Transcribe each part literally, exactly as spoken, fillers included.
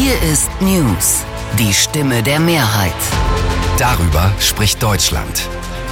Hier ist News, die Stimme der Mehrheit. Darüber spricht Deutschland.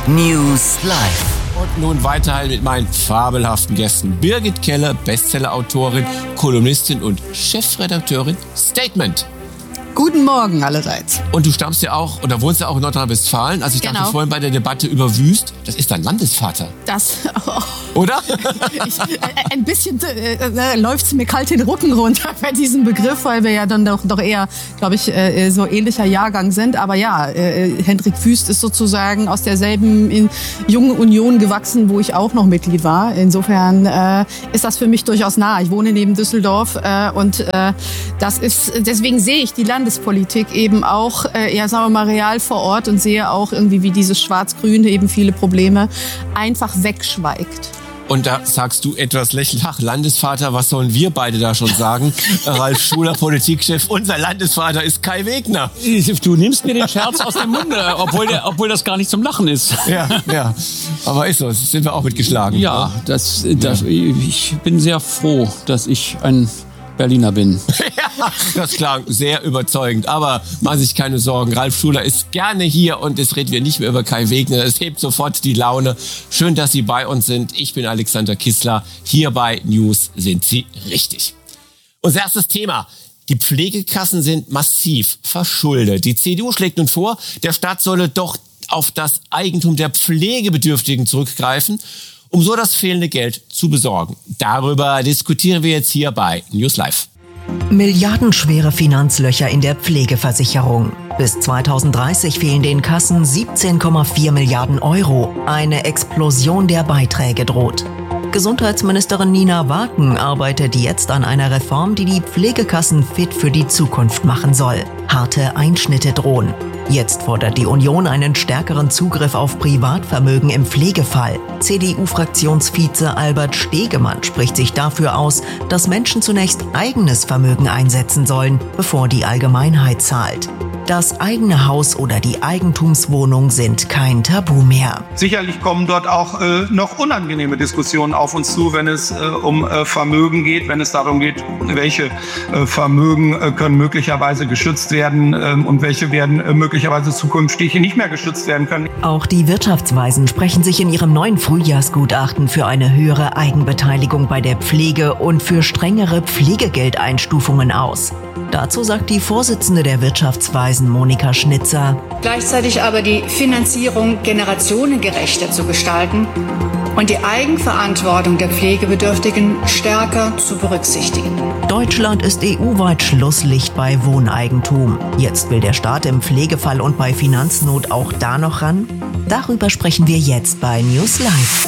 News Live. Und nun weiter mit meinen fabelhaften Gästen. Birgit Keller, Bestsellerautorin, Kolumnistin und Chefredakteurin Statement. Guten Morgen allerseits. Und du stammst ja auch, oder wohnst ja auch in Nordrhein-Westfalen. Also ich Genau. dachte vorhin bei der Debatte über Wüst, das ist dein Landesvater. Das, oh, Oder? ich, äh, ein bisschen äh, äh, läuft es mir kalt den Rücken runter bei diesem Begriff, weil wir ja dann doch, doch eher, glaube ich, äh, so ähnlicher Jahrgang sind. Aber ja, äh, Hendrik Wüst ist sozusagen aus derselben in, jungen Union gewachsen, wo ich auch noch Mitglied war. Insofern äh, ist das für mich durchaus nah. Ich wohne neben Düsseldorf äh, und äh, das ist, deswegen sehe ich die Landespolitik eben auch, äh, ja, sagen wir mal, real vor Ort und sehe auch irgendwie, wie dieses Schwarz-Grün eben viele Probleme einfach wegschweigt. Und da sagst du etwas lächelnd, ach, Landesvater, was sollen wir beide da schon sagen? Ralf Schuler, Politikchef, unser Landesvater ist Kai Wegner. Du nimmst mir den Scherz aus dem Munde, obwohl, der, obwohl das gar nicht zum Lachen ist. Ja, ja. Aber ist so, sind wir auch mitgeschlagen. Ja, das, das, ich bin sehr froh, dass ich ein Berliner bin. Ja, das klang sehr überzeugend. Aber machen Sie sich keine Sorgen. Ralf Schuler ist gerne hier und es reden wir nicht mehr über Kai Wegner. Es hebt sofort die Laune. Schön, dass Sie bei uns sind. Ich bin Alexander Kissler. Hier bei News sind Sie richtig. Unser erstes Thema. Die Pflegekassen sind massiv verschuldet. Die C D U schlägt nun vor, der Staat solle doch auf das Eigentum der Pflegebedürftigen zurückgreifen, um so das fehlende Geld zu besorgen. Darüber diskutieren wir jetzt hier bei News Live. Milliardenschwere Finanzlöcher in der Pflegeversicherung. Bis zweitausenddreißig fehlen den Kassen siebzehn Komma vier Milliarden Euro. Eine Explosion der Beiträge droht. Gesundheitsministerin Nina Waken arbeitet jetzt an einer Reform, die die Pflegekassen fit für die Zukunft machen soll. Harte Einschnitte drohen. Jetzt fordert die Union einen stärkeren Zugriff auf Privatvermögen im Pflegefall. C D U-Fraktionsvize Albert Stegemann spricht sich dafür aus, dass Menschen zunächst eigenes Vermögen einsetzen sollen, bevor die Allgemeinheit zahlt. Das eigene Haus oder die Eigentumswohnung sind kein Tabu mehr. Sicherlich kommen dort auch äh, noch unangenehme Diskussionen auf uns zu, wenn es äh, um äh, Vermögen geht, wenn es darum geht, welche äh, Vermögen äh, können möglicherweise geschützt werden äh, und welche werden äh, möglicherweise zukünftig nicht mehr geschützt werden können. Auch die Wirtschaftsweisen sprechen sich in ihrem neuen Frühjahrsgutachten für eine höhere Eigenbeteiligung bei der Pflege und für strengere Pflegegeldeinstufungen aus. Dazu sagt die Vorsitzende der Wirtschaftsweisen, Monika Schnitzer: Gleichzeitig aber die Finanzierung generationengerechter zu gestalten und die Eigenverantwortung der Pflegebedürftigen stärker zu berücksichtigen. Deutschland ist E U-weit Schlusslicht bei Wohneigentum. Jetzt will der Staat im Pflegefall und bei Finanznot auch da noch ran? Darüber sprechen wir jetzt bei News Live.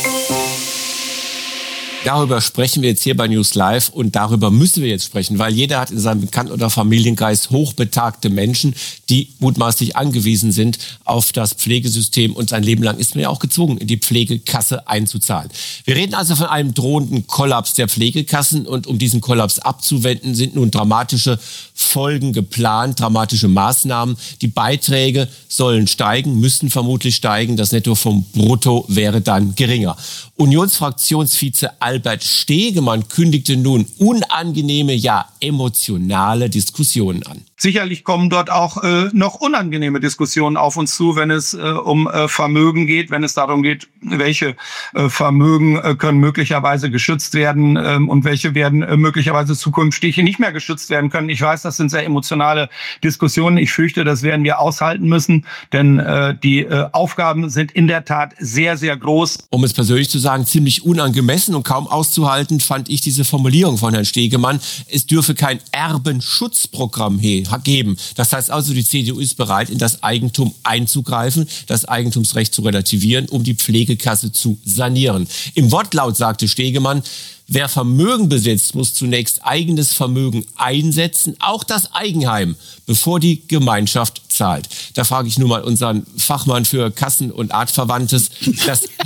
Darüber sprechen wir jetzt hier bei News Live und darüber müssen wir jetzt sprechen, weil jeder hat in seinem Bekannten- oder Familienkreis hochbetagte Menschen, die mutmaßlich angewiesen sind auf das Pflegesystem und sein Leben lang ist man ja auch gezwungen, in die Pflegekasse einzuzahlen. Wir reden also von einem drohenden Kollaps der Pflegekassen und um diesen Kollaps abzuwenden, sind nun dramatische Folgen geplant, dramatische Maßnahmen. Die Beiträge sollen steigen, müssen vermutlich steigen, das Netto vom Brutto wäre dann geringer. Unionsfraktionsvize Albert Stegemann kündigte nun unangenehme, ja emotionale Diskussionen an. Sicherlich kommen dort auch äh, noch unangenehme Diskussionen auf uns zu, wenn es äh, um äh, Vermögen geht, wenn es darum geht, welche äh, Vermögen äh, können möglicherweise geschützt werden äh, und welche werden äh, möglicherweise zukünftig nicht mehr geschützt werden können. Ich weiß, das sind sehr emotionale Diskussionen. Ich fürchte, das werden wir aushalten müssen, denn äh, die äh, Aufgaben sind in der Tat sehr, sehr groß. Um es persönlich zu sagen, ziemlich unangemessen und kaum auszuhalten, fand ich diese Formulierung von Herrn Stegemann. Es dürfe kein Erbenschutzprogramm geben. Das heißt also, die C D U ist bereit, in das Eigentum einzugreifen, das Eigentumsrecht zu relativieren, um die Pflegekasse zu sanieren. Im Wortlaut sagte Stegemann, wer Vermögen besitzt, muss zunächst eigenes Vermögen einsetzen, auch das Eigenheim, bevor die Gemeinschaft zahlt. Da frage ich nun mal unseren Fachmann für Kassen und Artverwandtes. Das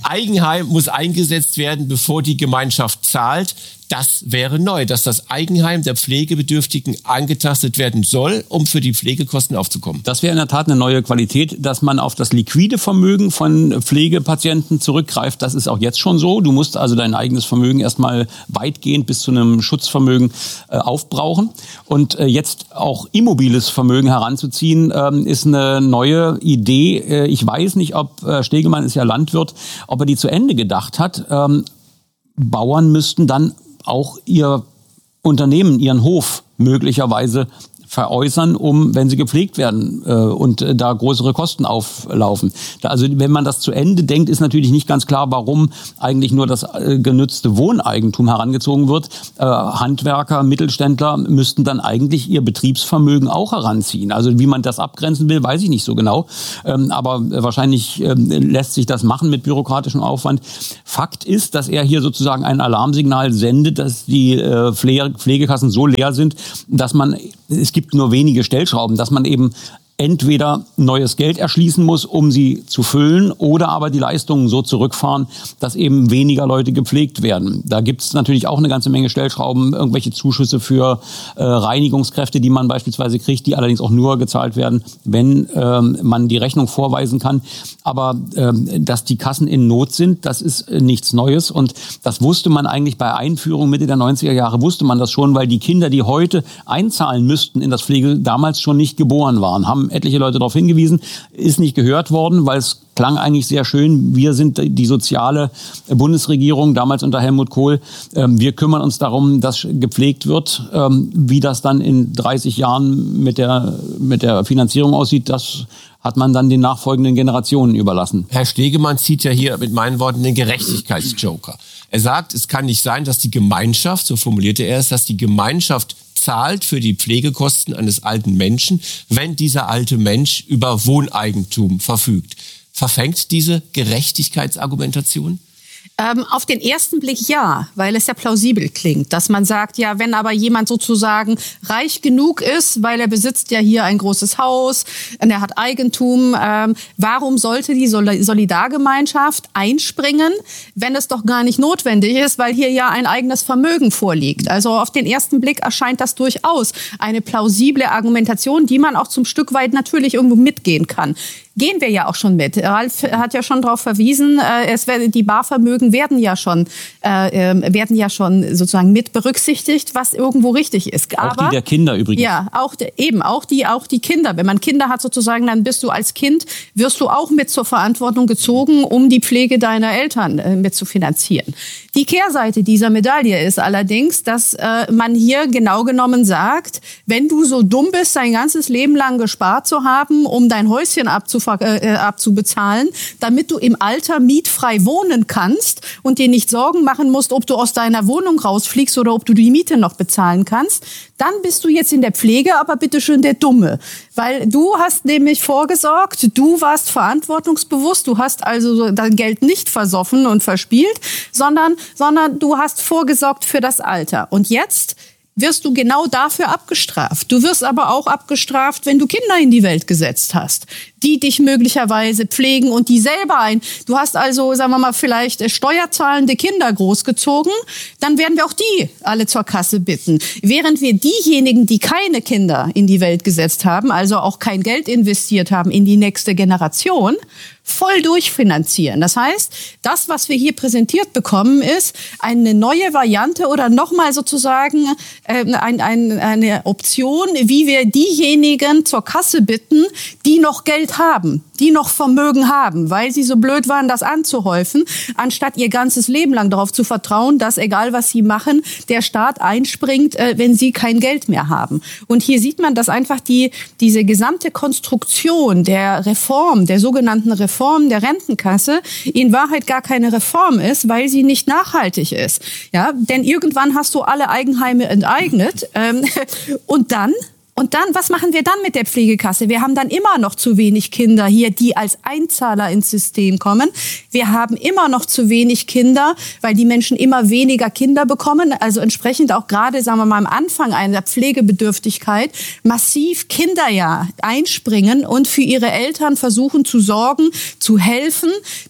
Eigenheim muss eingesetzt werden, bevor die Gemeinschaft zahlt. Das wäre neu, dass das Eigenheim der Pflegebedürftigen angetastet werden soll, um für die Pflegekosten aufzukommen. Das wäre in der Tat eine neue Qualität, dass man auf das liquide Vermögen von Pflegepatienten zurückgreift. Das ist auch jetzt schon so. Du musst also dein eigenes Vermögen erstmal weitgehend bis zu einem Schutzvermögen äh, aufbrauchen. Und äh, jetzt auch immobiles Vermögen heranzuziehen, ähm, ist eine neue Idee. Äh, ich weiß nicht, ob äh, Stegemann ist ja Landwirt, ob er die zu Ende gedacht hat. Ähm, Bauern müssten dann auch ihr Unternehmen, ihren Hof möglicherweise veräußern, um, wenn sie gepflegt werden äh, und äh, da größere Kosten auflaufen. Da, also wenn man das zu Ende denkt, ist natürlich nicht ganz klar, warum eigentlich nur das äh, genützte Wohneigentum herangezogen wird. Äh, Handwerker, Mittelständler müssten dann eigentlich ihr Betriebsvermögen auch heranziehen. Also wie man das abgrenzen will, weiß ich nicht so genau. Ähm, aber äh, wahrscheinlich äh, lässt sich das machen mit bürokratischem Aufwand. Fakt ist, dass er hier sozusagen ein Alarmsignal sendet, dass die äh, Pflege- Pflegekassen so leer sind, dass man, es gibt nur wenige Stellschrauben, dass man eben entweder neues Geld erschließen muss, um sie zu füllen, oder aber die Leistungen so zurückfahren, dass eben weniger Leute gepflegt werden. Da gibt es natürlich auch eine ganze Menge Stellschrauben, irgendwelche Zuschüsse für äh, Reinigungskräfte, die man beispielsweise kriegt, die allerdings auch nur gezahlt werden, wenn ähm, man die Rechnung vorweisen kann. Aber ähm, dass die Kassen in Not sind, das ist äh, nichts Neues, und das wusste man eigentlich bei Einführung Mitte der neunziger Jahre, wusste man das schon, weil die Kinder, die heute einzahlen müssten in das Pflege, damals schon nicht geboren waren, haben etliche Leute darauf hingewiesen, ist nicht gehört worden, weil es klang eigentlich sehr schön. Wir sind die soziale Bundesregierung, damals unter Helmut Kohl. Wir kümmern uns darum, dass gepflegt wird. Wie das dann in dreißig Jahren mit der, mit der Finanzierung aussieht, das hat man dann den nachfolgenden Generationen überlassen. Herr Stegemann zieht ja hier mit meinen Worten den Gerechtigkeitsjoker. Er sagt, es kann nicht sein, dass die Gemeinschaft, so formulierte er es, dass die Gemeinschaft zahlt für die Pflegekosten eines alten Menschen, wenn dieser alte Mensch über Wohneigentum verfügt. Verfängt diese Gerechtigkeitsargumentation? Ähm, auf den ersten Blick ja, weil es ja plausibel klingt, dass man sagt, ja, wenn aber jemand sozusagen reich genug ist, weil er besitzt ja hier ein großes Haus und er hat Eigentum, ähm, warum sollte die Sol- Solidargemeinschaft einspringen, wenn es doch gar nicht notwendig ist, weil hier ja ein eigenes Vermögen vorliegt? Also auf den ersten Blick erscheint das durchaus eine plausible Argumentation, die man auch zum Stück weit natürlich irgendwo mitgehen kann. Gehen wir ja auch schon mit. Ralf hat ja schon darauf verwiesen, äh, es werden, die Barvermögen werden ja schon äh, äh, werden ja schon sozusagen mit berücksichtigt, was irgendwo richtig ist. Aber, auch die der Kinder übrigens. Ja, auch de, eben auch die auch die Kinder. Wenn man Kinder hat sozusagen, dann bist du als Kind wirst du auch mit zur Verantwortung gezogen, um die Pflege deiner Eltern äh, mit zu finanzieren. Die Kehrseite dieser Medaille ist allerdings, dass äh, man hier genau genommen sagt, wenn du so dumm bist, dein ganzes Leben lang gespart zu haben, um dein Häuschen abzufahren, Äh, abzubezahlen, damit du im Alter mietfrei wohnen kannst und dir nicht Sorgen machen musst, ob du aus deiner Wohnung rausfliegst oder ob du die Miete noch bezahlen kannst, dann bist du jetzt in der Pflege, aber bitteschön der Dumme. Weil du hast nämlich vorgesorgt, du warst verantwortungsbewusst, du hast also dein Geld nicht versoffen und verspielt, sondern, sondern du hast vorgesorgt für das Alter. Und jetzt wirst du genau dafür abgestraft. Du wirst aber auch abgestraft, wenn du Kinder in die Welt gesetzt hast, die dich möglicherweise pflegen und die selber ein. Du hast also, sagen wir mal, vielleicht steuerzahlende Kinder großgezogen, dann werden wir auch die alle zur Kasse bitten. Während wir diejenigen, die keine Kinder in die Welt gesetzt haben, also auch kein Geld investiert haben in die nächste Generation, voll durchfinanzieren. Das heißt, das, was wir hier präsentiert bekommen, ist eine neue Variante oder nochmal sozusagen äh, ein, ein, eine Option, wie wir diejenigen zur Kasse bitten, die noch Geld haben, die noch Vermögen haben, weil sie so blöd waren, das anzuhäufen, anstatt ihr ganzes Leben lang darauf zu vertrauen, dass egal was sie machen, der Staat einspringt, äh, wenn sie kein Geld mehr haben. Und hier sieht man, dass einfach die diese gesamte Konstruktion der Reform, der sogenannten Reform, Reform der Rentenkasse in Wahrheit gar keine Reform ist, weil sie nicht nachhaltig ist. Ja, denn irgendwann hast du alle Eigenheime enteignet ähm, und dann Und dann, was machen wir dann mit der Pflegekasse? Wir haben dann immer noch zu wenig Kinder hier, die als Einzahler ins System kommen. Wir haben immer noch zu wenig Kinder, weil die Menschen immer weniger Kinder bekommen. Also entsprechend auch gerade, sagen wir mal, am Anfang einer Pflegebedürftigkeit massiv Kinder ja einspringen und für ihre Eltern versuchen zu sorgen, zu helfen,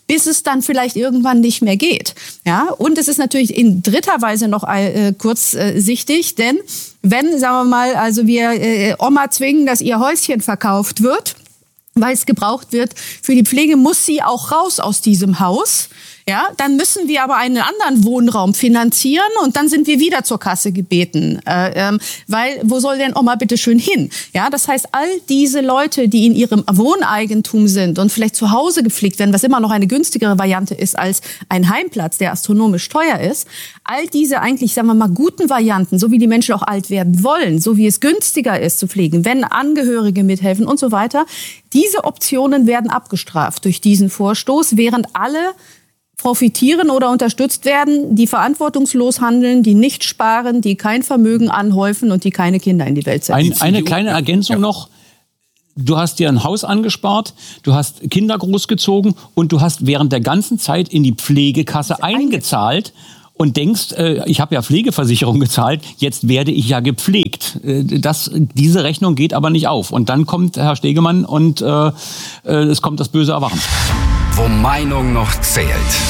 bis es dann vielleicht irgendwann nicht mehr geht. Ja, und es ist natürlich in dritter Weise noch äh, kurzsichtig, denn wenn, sagen wir mal, also wir äh, Oma zwingen, dass ihr Häuschen verkauft wird, weil es gebraucht wird für die Pflege, muss sie auch raus aus diesem Haus. Ja, dann müssen wir aber einen anderen Wohnraum finanzieren und dann sind wir wieder zur Kasse gebeten, äh, ähm, weil wo soll denn Oma bitte schön hin? Ja, das heißt, all diese Leute, die in ihrem Wohneigentum sind und vielleicht zu Hause gepflegt werden, was immer noch eine günstigere Variante ist als ein Heimplatz, der astronomisch teuer ist, all diese eigentlich, sagen wir mal, guten Varianten, so wie die Menschen auch alt werden wollen, so wie es günstiger ist zu pflegen, wenn Angehörige mithelfen und so weiter, diese Optionen werden abgestraft durch diesen Vorstoß, während alle profitieren oder unterstützt werden, die verantwortungslos handeln, die nicht sparen, die kein Vermögen anhäufen und die keine Kinder in die Welt setzen. Ein, eine kleine Ergänzung ja. noch. Du hast dir ein Haus angespart, du hast Kinder großgezogen und du hast während der ganzen Zeit in die Pflegekasse eingezahlt und denkst, äh, ich habe ja Pflegeversicherung gezahlt, jetzt werde ich ja gepflegt. Äh, das, diese Rechnung geht aber nicht auf. Und dann kommt Herr Stegemann und äh, äh, es kommt das böse Erwachen. Wo Meinung noch zählt.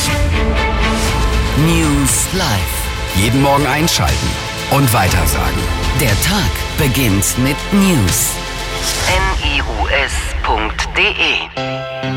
News Live. Jeden Morgen einschalten und weitersagen. Der Tag beginnt mit News. N I U S punkt D E